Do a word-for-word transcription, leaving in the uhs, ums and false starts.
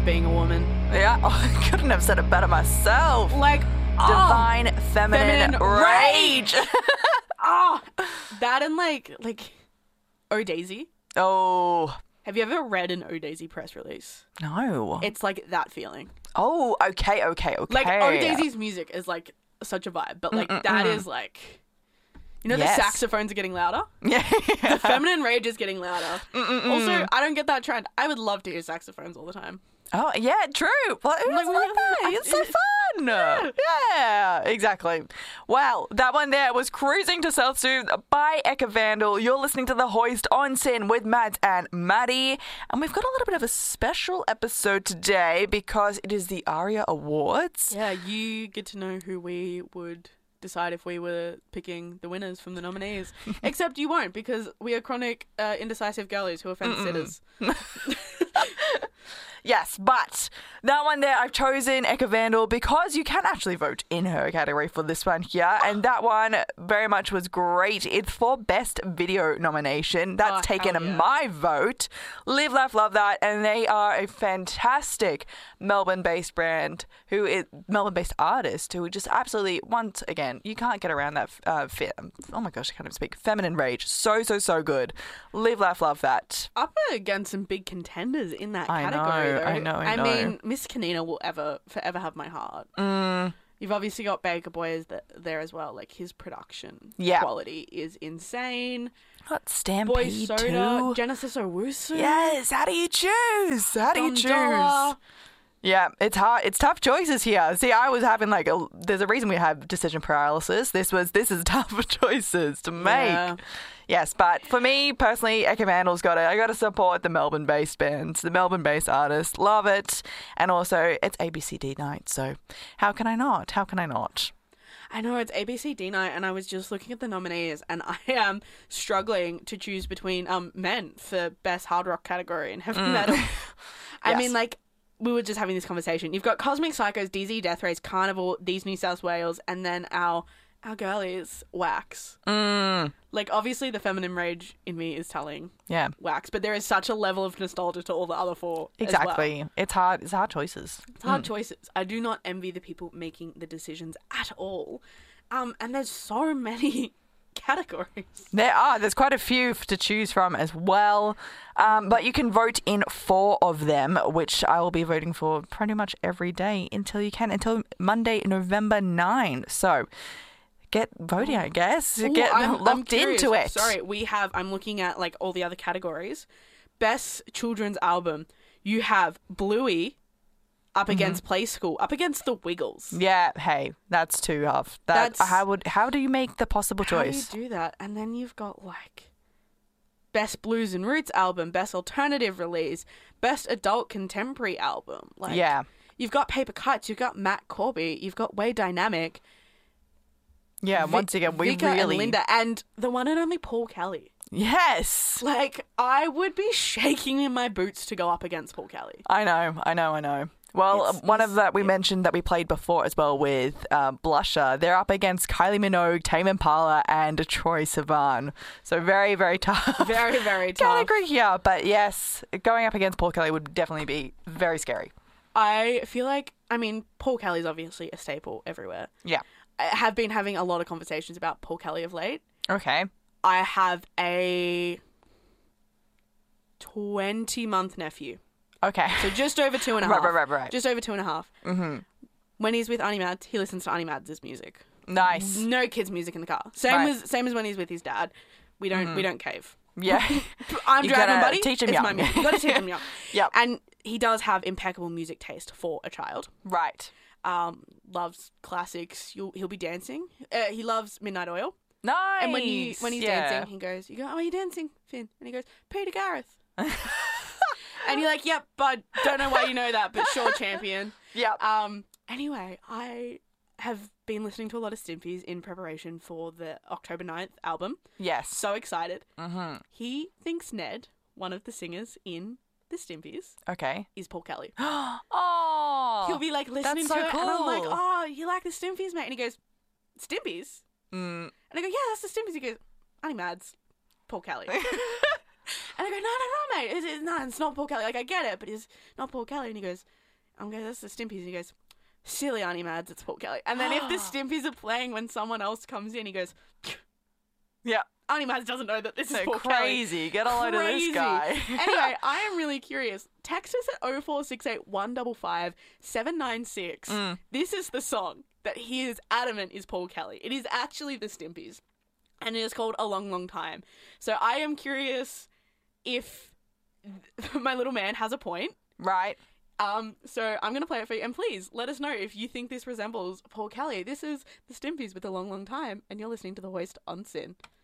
being a woman. Yeah, oh, I couldn't have said it better myself. Like, Divine oh, feminine, feminine rage. Oh, that and like, like, Oh Daisy. Oh. Have you ever read an Oh Daisy press release? No. It's like that feeling. Oh, okay, okay, okay. Like, Oh Daisy's music is like such a vibe, but like Mm-mm-mm. that is like, you know, Yes. the saxophones are getting louder. Yeah. The feminine rage is getting louder. Mm-mm-mm. Also, I don't get that trend. I would love to hear saxophones all the time. Oh, yeah, true. Well, who Like, doesn't like that? It's so fun. Yeah. yeah, exactly. Well, that one there was Cruising to South Sooth by Eka Vandal. You're listening to The Hoist on Sin with Mads and Maddie. And we've got a little bit of a special episode today because it is the ARIA Awards. Yeah, you get to know who we would decide if we were picking the winners from the nominees. Except you won't, because we are chronic uh, indecisive girlies who are fence sitters. Yes, but that one there, I've chosen Eka Vandal because you can actually vote in her category for this one here. And that one very much was great. It's for Best Video nomination. That's Oh, taken hell yeah. my vote. Live, Laugh, Love That. And they are a fantastic Melbourne-based brand, who is Melbourne-based artist who just absolutely, once again, you can't get around that. Uh, fe- oh my gosh, I can't even speak. Feminine rage. So, so, so good. Live, Laugh, Love That. Up against some big contenders in that I category, know, though. I know, I know. mean, Miss Kanina will ever, forever have my heart. Mm. You've obviously got Baker Boy as the, there as well. Like, his production Yeah. quality is insane. Got Boy Stampede Soda, too. Genesis Owusu. Yes, how do you choose? How do you choose? Dondola. Yeah, it's hard. It's tough choices here. See, I was having like a. There's a reason we have decision paralysis. This was. This is tough choices to make. Yeah. Yes, but for me personally, Eka Vandal's got it. I got to support the Melbourne-based bands, the Melbourne-based artists. Love it, and also it's A B C D night. So how can I not? How can I not? I know, it's A B C D night, and I was just looking at the nominees, and I am struggling to choose between um men for best hard rock category and heavy metal. I Yes. mean, like, we were just having this conversation. You've got Cosmic Psychos, D Z Death Race, Carnival, These New South Wales, and then our our girlies, Wax. Mm, Like, obviously, the feminine rage in me is telling yeah, Wax, but there is such a level of nostalgia to all the other four. as exactly. well. It's hard. It's hard choices. It's hard choices. I do not envy the people making the decisions at all. Um, and there's so many categories. There are. There's quite a few f- to choose from as well. Um, but you can vote in four of them, which I will be voting for pretty much every day until you can, until Monday, November ninth. So get voting, I guess. Ooh, get I'm- I'm locked curious. into it. Sorry, we have, I'm looking at like all the other categories. Best children's album. You have Bluey up Mm-hmm. against Play School, up against The Wiggles. Yeah, hey, that's too tough. That, That's- how would how do you make the possible How do you choice? do that? And then you've got like Best Blues and Roots album, Best Alternative Release, Best Adult Contemporary album. Like, Yeah. You've got Paper Cuts, you've got Matt Corby, you've got Way Dynamic. Yeah, Vi- once again, we Vika really... and Linda, and the one and only Paul Kelly. Yes. Like, I would be shaking in my boots to go up against Paul Kelly. I know, I know, I know. Well, It's- one of it's- that we mentioned that we played before as well with uh, Blusher. They're up against Kylie Minogue, Tame Impala, and Troy Sivan. So very, very tough. Very, very tough. category here. But yes, going up against Paul Kelly would definitely be very scary. I feel like, I mean, Paul Kelly's obviously a staple everywhere. Yeah. I have been having a lot of conversations about Paul Kelly of late. Okay. I have a twenty-month nephew. Okay. So just over two and a Right, half. right, right, right. Just over two and a half. Mm-hmm. When he's with Auntie Mads, he listens to Auntie Mads' music. Nice. No kids' music in the car. Same Right. as same as when he's with his dad. We don't we don't cave. Yeah. I'm You driving, gotta buddy. teach him it's young. my music. You gotta teach him young. Yep. And he does have impeccable music taste for a child. Right. Um, loves classics. You'll, he'll be dancing. Uh, he loves Midnight Oil. Nice. And when you when he's yeah. dancing, he goes, "You go, oh, you're dancing, Finn," and he goes, "Peter Gareth." And you're like, "Yep, bud. Don't know why you know that, but sure, champion." Yep. Um. Anyway, I have been listening to a lot of Stimpies in preparation for the October ninth album. Yes. So excited. Mm-hmm. He thinks Ned, one of the singers in the Stimpies, Okay. is Paul Kelly. Oh. He'll be like listening that's so to it, and I'm like, cool. "Oh, you like the Stimpies, mate?" And he goes, "Stimpies?" Mm. And I go, "Yeah, that's the Stimpies." He goes, "Auntie Mads, Paul Kelly." And I go, no, no, no, mate. It's, it's, no, it's not Paul Kelly. Like, I get it, but it's not Paul Kelly. And he goes, I'm going, that's the Stimpies. And he goes, silly Auntie Mads, it's Paul Kelly. And then if the Stimpies are playing when someone else comes in, he goes, yeah. Auntie Mads doesn't know that this is So Paul crazy. Kelly. Get a load Crazy. of this guy. Anyway, I am really curious. Text us at oh four six eight, one five five, seven nine six. Mm. This is the song that he is adamant is Paul Kelly. It is actually the Stimpies. And it is called A Long, Long Time. So I am curious if my little man has a point. Right. Um, so I'm going to play it for you. And please, let us know if you think this resembles Paul Kelly. This is the Stimpies with A Long, Long Time. And you're listening to The Hoist on Sin.